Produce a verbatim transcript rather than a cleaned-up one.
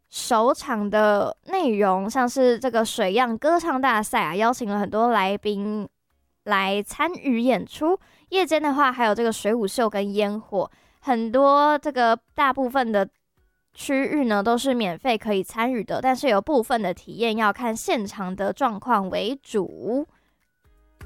首场的内容像是这个水漾歌唱大赛啊，邀请了很多来宾来参与演出。夜间的话，还有这个水舞秀跟烟火，很多这个大部分的区域呢都是免费可以参与的，但是有部分的体验要看现场的状况为主。